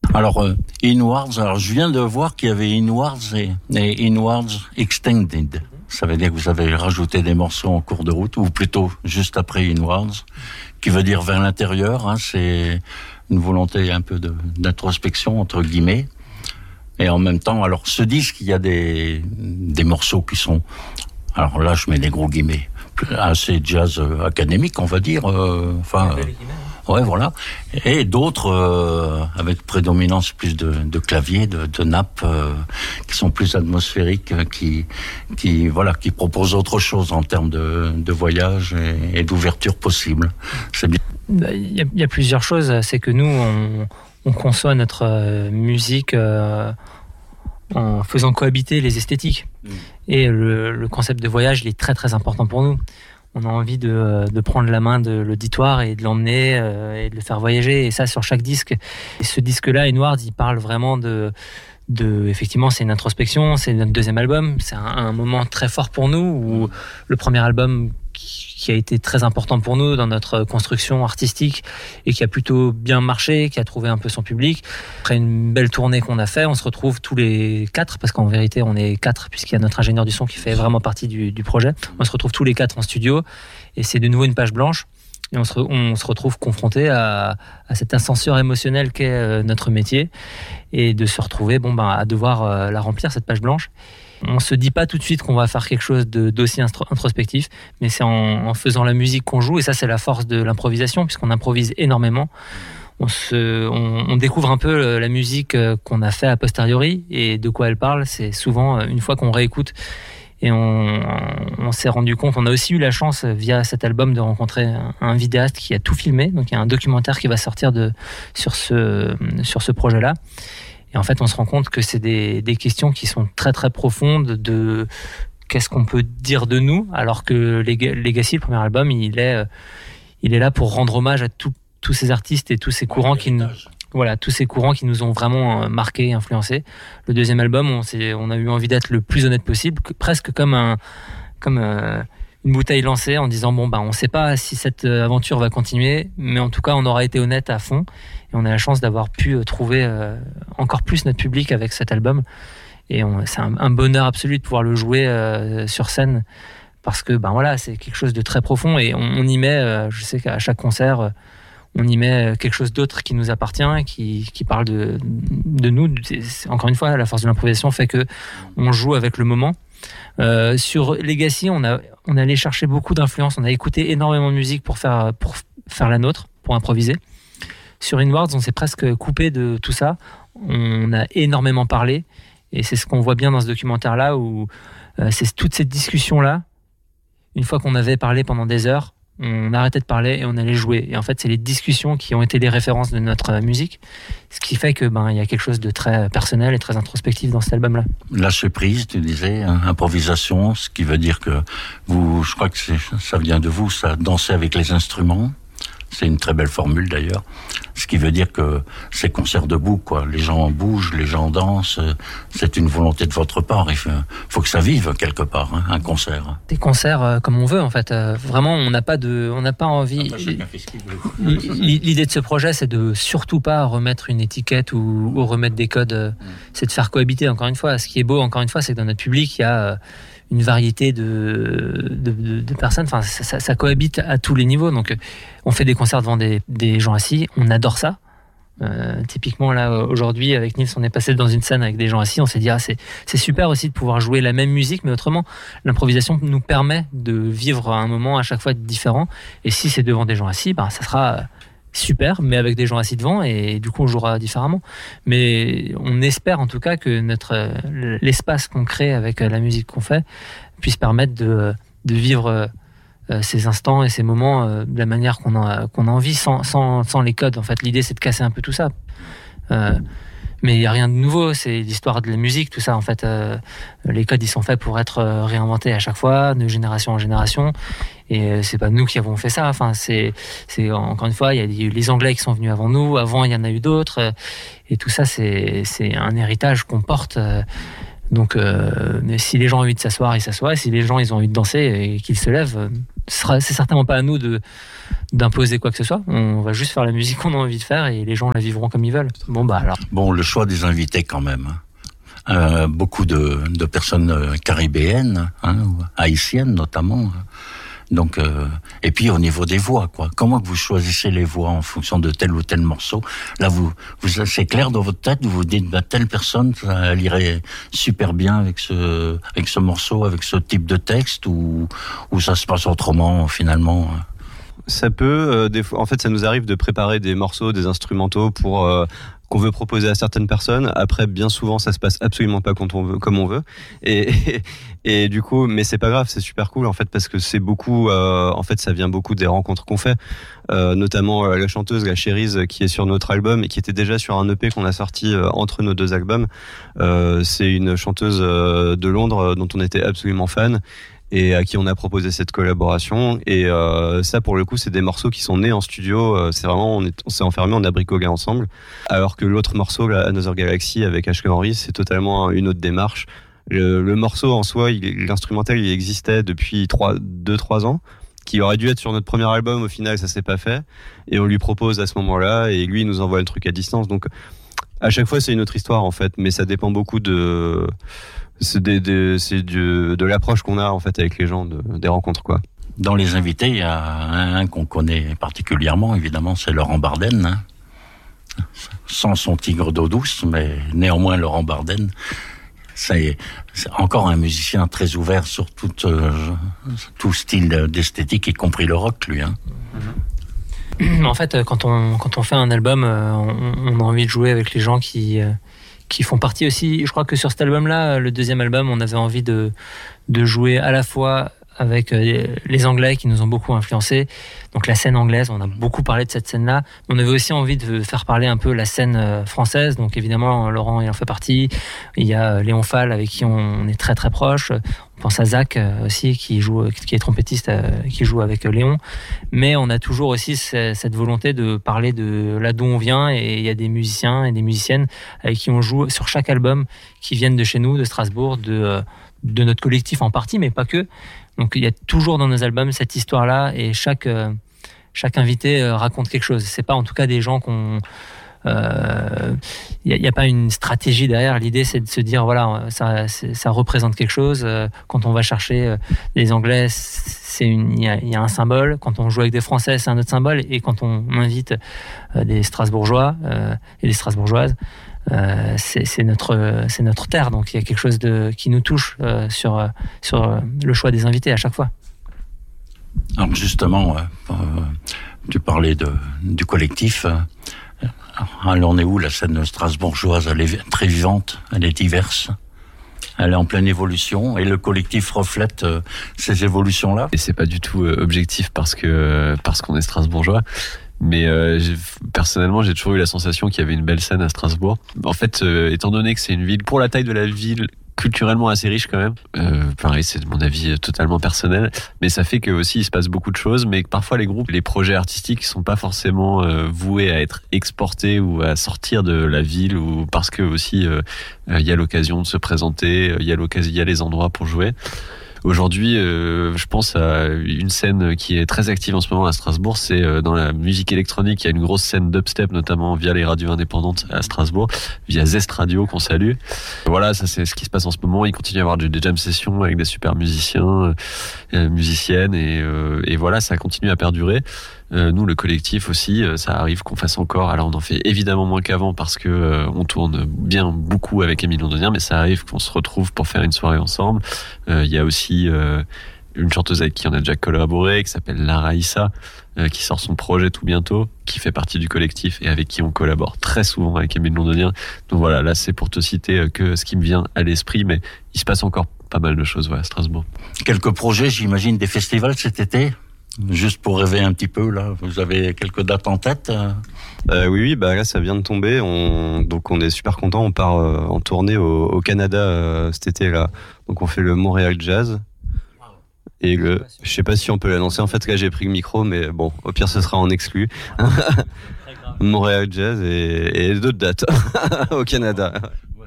Alors, Inwards, alors je viens de voir qu'il y avait Inwards et Inwards Extended. Ça veut dire que vous avez rajouté des morceaux en cours de route, ou plutôt juste après Inwards, qui veut dire vers l'intérieur. Hein, c'est une volonté un peu d'introspection, entre guillemets. Et en même temps, alors ce disque, il y a des morceaux qui sont, alors là je mets des gros guillemets, assez jazz académique, on va dire. Ouais, voilà. Et d'autres avec prédominance plus de clavier, de nappes qui sont plus atmosphériques, qui proposent autre chose en termes de voyage et d'ouverture possible. C'est bien. Il y a plusieurs choses. C'est que nous, on conçoit notre musique en faisant cohabiter les esthétiques. Et le concept de voyage, il est très très important pour nous. On a envie de prendre la main de l'auditoire et de l'emmener et de le faire voyager. Et ça, sur chaque disque. Et ce disque-là, Inwards, il parle vraiment effectivement, c'est une introspection, c'est notre deuxième album. C'est un moment très fort pour nous, où le premier album qui a été très important pour nous dans notre construction artistique et qui a plutôt bien marché, qui a trouvé un peu son public. Après une belle tournée qu'on a fait, on se retrouve tous les 4, parce qu'en vérité on est 4 puisqu'il y a notre ingénieur du son qui fait vraiment partie du projet. On se retrouve tous les 4 en studio et c'est de nouveau une page blanche et on se retrouve confronté à cette ascenseur émotionnelle qu'est notre métier et de se retrouver à devoir la remplir, cette page blanche. On se dit pas tout de suite qu'on va faire quelque chose d'aussi introspectif, mais c'est en faisant la musique qu'on joue, et ça c'est la force de l'improvisation, puisqu'on improvise énormément. On découvre un peu la musique qu'on a fait a posteriori, et de quoi elle parle, c'est souvent une fois qu'on réécoute. Et on s'est rendu compte, on a aussi eu la chance via cet album de rencontrer un vidéaste qui a tout filmé, donc il y a un documentaire qui va sortir sur ce projet-là. Et en fait, on se rend compte que c'est des questions qui sont très très profondes de qu'est-ce qu'on peut dire de nous, alors que Legacy, le premier album, il est là pour rendre hommage à tous ces artistes et tous ces courants tous ces courants qui nous ont vraiment marqués, influencés. Le deuxième album, on a eu envie d'être le plus honnête possible, presque comme une bouteille lancée en disant on ne sait pas si cette aventure va continuer, mais en tout cas on aura été honnête à fond et on a la chance d'avoir pu trouver encore plus notre public avec cet album et c'est un bonheur absolu de pouvoir le jouer sur scène parce que c'est quelque chose de très profond et on y met, je sais qu'à chaque concert on y met quelque chose d'autre qui nous appartient, qui parle de nous. Encore une fois, la force de l'improvisation fait que on joue avec le moment. Sur Legacy, on allait chercher beaucoup d'influences, on a écouté énormément de musique pour faire la nôtre, pour improviser. Sur Inwards, on s'est presque coupé de tout ça, on a énormément parlé, et c'est ce qu'on voit bien dans ce documentaire-là, où c'est toute cette discussion-là, une fois qu'on avait parlé pendant des heures, on arrêtait de parler et on allait jouer. Et en fait, c'est les discussions qui ont été les références de notre musique, ce qui fait que il y a quelque chose de très personnel et très introspectif dans cet album-là. Lâcher prise, tu disais, improvisation, ce qui veut dire que je crois que ça vient de vous, ça danser avec les instruments. C'est une très belle formule d'ailleurs. Ce qui veut dire que c'est concert debout, quoi. Les gens bougent, les gens dansent. C'est une volonté de votre part. Il faut que ça vive quelque part, un concert. Des concerts comme on veut, en fait. Vraiment, on n'a pas envie. L'idée de ce projet, c'est de surtout pas remettre une étiquette ou remettre des codes. C'est de faire cohabiter. Encore une fois, ce qui est beau, encore une fois, c'est que dans notre public, il y a une variété de personnes. Enfin, ça cohabite à tous les niveaux. Donc, on fait des concerts devant des gens assis. On adore ça. Typiquement, là, aujourd'hui, avec Nils, on est passé dans une scène avec des gens assis. On s'est dit, c'est super aussi de pouvoir jouer la même musique, mais autrement. L'improvisation nous permet de vivre un moment à chaque fois différent. Et si c'est devant des gens assis, ça sera super, mais avec des gens assis devant, et du coup on jouera différemment. Mais on espère en tout cas que l'espace qu'on crée avec la musique qu'on fait puisse permettre de vivre ces instants et ces moments de la manière qu'on a envie, sans les codes. En fait, l'idée c'est de casser un peu tout ça. Mais il n'y a rien de nouveau, c'est l'histoire de la musique, tout ça. En fait, les codes ils sont faits pour être réinventés à chaque fois, de génération en génération. Et c'est pas nous qui avons fait ça. Enfin, c'est encore une fois, il y a eu les Anglais qui sont venus avant nous. Avant, il y en a eu d'autres. Et tout ça, c'est un héritage qu'on porte Donc, mais si les gens ont envie de s'asseoir, ils s'assoient. Si les gens ils ont envie de danser et qu'ils se lèvent, c'est certainement pas à nous d'imposer quoi que ce soit. On va juste faire la musique qu'on a envie de faire et les gens la vivront comme ils veulent. Bon, le choix des invités quand même. Beaucoup de personnes caribéennes, ou haïtiennes notamment. Donc, et puis au niveau des voix, quoi. Comment que vous choisissez les voix en fonction de tel ou tel morceau? Là, c'est clair dans votre tête, vous vous dites, telle personne, elle irait super bien avec ce morceau, avec ce type de texte, ou ça se passe autrement finalement? Ça peut, en fait, ça nous arrive de préparer des morceaux, des instrumentaux pour qu'on veut proposer à certaines personnes. Après, bien souvent, ça se passe absolument pas comme on veut. Et du coup, mais c'est pas grave, c'est super cool en fait parce que c'est beaucoup. En fait, ça vient beaucoup des rencontres qu'on fait, notamment la chanteuse, la Cherise, qui est sur notre album et qui était déjà sur un EP qu'on a sorti entre nos 2 albums. C'est une chanteuse de Londres dont on était absolument fan. Et à qui on a proposé cette collaboration. Et ça, pour le coup, c'est des morceaux qui sont nés en studio. C'est vraiment, on s'est enfermés, on a bricolé ensemble. Alors que l'autre morceau, Another Galaxy, avec Ashley Henry, c'est totalement une autre démarche. Le morceau en soi, l'instrumental, il existait depuis 2-3 ans, qui aurait dû être sur notre premier album. Au final, ça s'est pas fait. Et on lui propose à ce moment-là, et lui, il nous envoie le truc à distance. Donc, à chaque fois, c'est une autre histoire, en fait. Mais ça dépend beaucoup de l'approche qu'on a en fait avec les gens, des rencontres, quoi. Dans les invités, il y a un qu'on connaît particulièrement, évidemment, c'est Laurent Bardenne. Sans son tigre d'eau douce, mais néanmoins Laurent Bardenne, c'est encore un musicien très ouvert sur tout style d'esthétique, y compris le rock, lui. En fait, quand on fait un album, on a envie de jouer avec les gens qui font partie aussi. Je crois que sur cet album-là, le deuxième album, on avait envie de jouer à la fois avec les Anglais qui nous ont beaucoup influencés. Donc la scène anglaise, on a beaucoup parlé de cette scène-là. On avait aussi envie de faire parler un peu la scène française. Donc évidemment, Laurent, il en fait partie. Il y a Léon Fall, avec qui on est très très proche. On pense à Zach aussi, qui est trompettiste, qui joue avec Léon. Mais on a toujours aussi cette volonté de parler de là d'où on vient. Et il y a des musiciens et des musiciennes avec qui on joue sur chaque album, qui viennent de chez nous, de Strasbourg, de notre collectif en partie, mais pas que. Donc il y a toujours dans nos albums cette histoire-là, et chaque invité raconte quelque chose. C'est pas en tout cas des gens qu'on... Il n'y a pas une stratégie derrière. L'idée, c'est de se dire, voilà, ça représente quelque chose. Quand on va chercher les Anglais, il y a un symbole. Quand on joue avec des Français, c'est un autre symbole. Et quand on invite des Strasbourgeois et des Strasbourgeoises, c'est notre terre. Donc il y a quelque chose qui nous touche sur le choix des invités à chaque fois. Alors justement, tu parlais du collectif. Alors on est où, la scène strasbourgeoise? Elle est très vivante, elle est diverse, elle est en pleine évolution, et le collectif reflète ces évolutions-là. Et c'est pas du tout objectif parce qu'on est strasbourgeois. Mais personnellement, j'ai toujours eu la sensation qu'il y avait une belle scène à Strasbourg. En fait, étant donné que c'est une ville, pour la taille de la ville, culturellement assez riche quand même. Pareil, c'est mon avis totalement personnel, mais ça fait que aussi il se passe beaucoup de choses, mais que parfois les projets artistiques sont pas forcément voués à être exportés ou à sortir de la ville, ou parce que aussi il y a l'occasion de se présenter, il y a les endroits pour jouer. Aujourd'hui, je pense à une scène qui est très active en ce moment à Strasbourg, c'est dans la musique électronique. Il y a une grosse scène dubstep, notamment via les radios indépendantes à Strasbourg, via Zest Radio qu'on salue. Voilà, ça c'est ce qui se passe en ce moment. Il continue à y avoir des jam sessions avec des super musiciens, musiciennes, et voilà, ça continue à perdurer. Nous, le collectif aussi, ça arrive qu'on fasse encore. Alors, on en fait évidemment moins qu'avant parce que on tourne bien beaucoup avec Émile Londonien, mais ça arrive qu'on se retrouve pour faire une soirée ensemble. Il y a aussi une chanteuse avec qui on a déjà collaboré, qui s'appelle Lara Issa, qui sort son projet tout bientôt, qui fait partie du collectif et avec qui on collabore très souvent avec Émile Londonien. Donc voilà, là, c'est pour te citer que ce qui me vient à l'esprit, mais il se passe encore pas mal de choses à Strasbourg. Quelques projets, j'imagine, des festivals cet été ? Juste pour rêver un petit peu, là, vous avez quelques dates en tête? Oui, là ça vient de tomber. Donc on est super content. On part en tournée au Canada cet été là. Donc on fait le Montréal Jazz. Et je sais pas si on peut l'annoncer. En fait, là j'ai pris le micro, mais bon, au pire ce sera en exclu. Montréal Jazz et d'autres dates au Canada.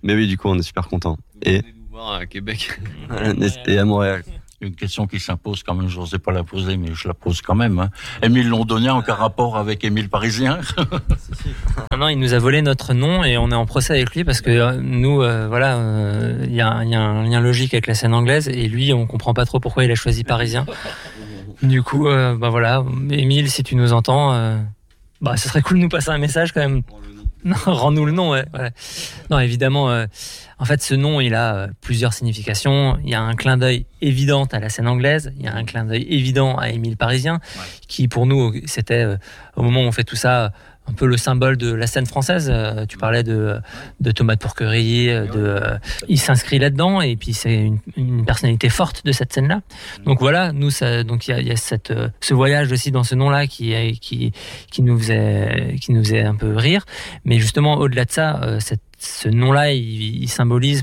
Mais oui, du coup, on est super contents. Et Venez nous voir à Québec. et à Montréal. Une question qui s'impose quand même, je n'osais pas la poser, mais je la pose quand même. Hein. Émile Londonien, aucun rapport avec Émile Parisien? Non, il nous a volé notre nom et on est en procès avec lui parce que nous, il y a un lien logique avec la scène anglaise et lui, on comprend pas trop pourquoi il a choisi Parisien. Du coup, voilà, Émile, si tu nous entends, ce serait cool de nous passer un message quand même. Non, rends-nous le nom, ouais. Non, évidemment, en fait, ce nom, il a plusieurs significations. Il y a un clin d'œil évident à la scène anglaise, il y a un clin d'œil évident à Émile Parisien, qui pour nous, c'était, au moment où on fait tout ça, un peu le symbole de la scène française. Tu parlais de Thomas de Pourquerie, il s'inscrit là-dedans, et puis c'est une personnalité forte de cette scène-là. Donc voilà, nous, donc il y a ce voyage aussi dans ce nom-là qui nous faisait un peu rire. Mais justement, au-delà de ça, ce nom-là, il symbolise.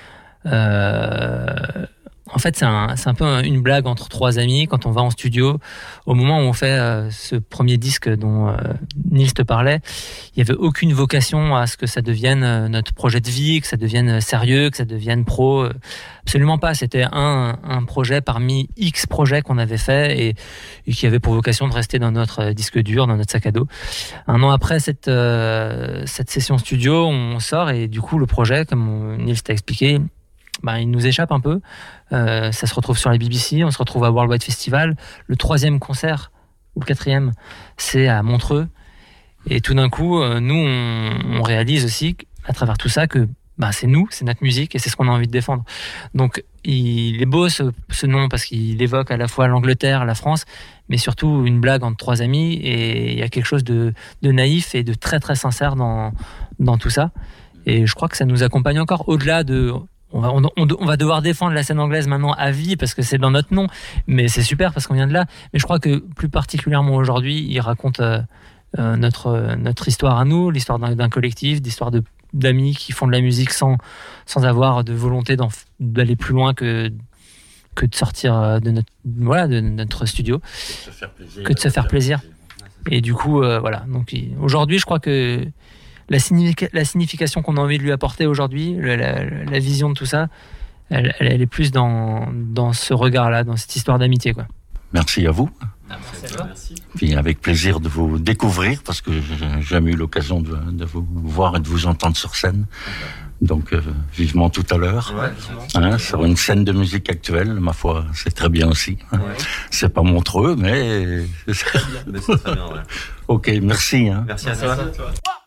En fait, c'est un peu une blague entre trois amis quand on va en studio. Au moment où on fait ce premier disque dont Nils te parlait, il n'y avait aucune vocation à ce que ça devienne notre projet de vie, que ça devienne sérieux, que ça devienne pro. Absolument pas. C'était un projet parmi X projets qu'on avait fait et qui avait pour vocation de rester dans notre disque dur, dans notre sac à dos. Un an après cette session studio, on sort et du coup, le projet, comme Nils t'a expliqué, il nous échappe un peu. Ça se retrouve sur la BBC, on se retrouve à Worldwide Festival. Le 3e concert, ou le 4e, c'est à Montreux. Et tout d'un coup, nous, on réalise aussi, à travers tout ça, que c'est nous, c'est notre musique et c'est ce qu'on a envie de défendre. Donc, il est beau ce nom parce qu'il évoque à la fois l'Angleterre, la France, mais surtout une blague entre trois amis. Et il y a quelque chose de naïf et de très, très sincère dans tout ça. Et je crois que ça nous accompagne encore au-delà de... On va devoir défendre la scène anglaise maintenant à vie parce que c'est dans notre nom, mais c'est super parce qu'on vient de là. Mais je crois que plus particulièrement aujourd'hui, il raconte notre histoire à nous, l'histoire d'un collectif, d'histoire d'amis qui font de la musique sans avoir de volonté d'aller plus loin que de sortir de notre studio, que de se faire plaisir. Et du coup, voilà. Donc aujourd'hui, je crois que la signification qu'on a envie de lui apporter aujourd'hui, la vision de tout ça, elle est plus dans ce regard-là, dans cette histoire d'amitié, quoi. Merci à vous. Merci. Puis avec plaisir de vous découvrir, parce que j'ai jamais eu l'occasion de vous voir et de vous entendre sur scène. Donc vivement tout à l'heure. Ouais, sur une scène de musique actuelle, ma foi, c'est très bien aussi. Ouais. C'est pas Montreux, mais... Mais c'est très bien, ouais. Ok, merci. Merci à toi.